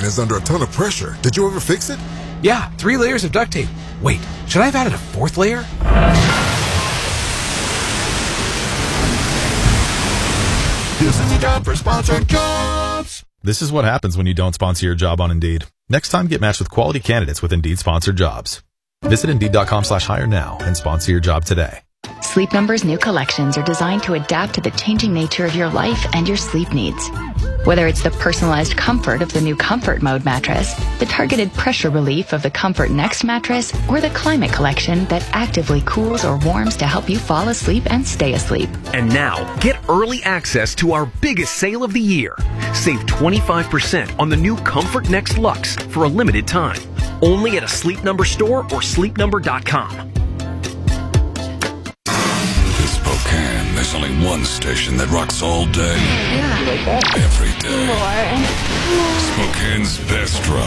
and is under a ton of pressure. Did you ever fix it? Yeah, 3 layers of duct tape. Wait, should I have added a 4th layer? This is a job for sponsored jobs. This is what happens when you don't sponsor your job on Indeed. Next time, get matched with quality candidates with Indeed sponsored jobs. Visit Indeed.com/hire now and sponsor your job today. Sleep Number's new collections are designed to adapt to the changing nature of your life and your sleep needs. Whether it's the personalized comfort of the new Comfort Mode mattress, the targeted pressure relief of the Comfort Next mattress, or the Climate Collection that actively cools or warms to help you fall asleep and stay asleep. And now, get early access to our biggest sale of the year. Save 25% on the new Comfort Next Luxe for a limited time. Only at a Sleep Number store or sleepnumber.com. In Spokane, there's only one station that rocks all day. Yeah. Every day. More. Spokane's best drive.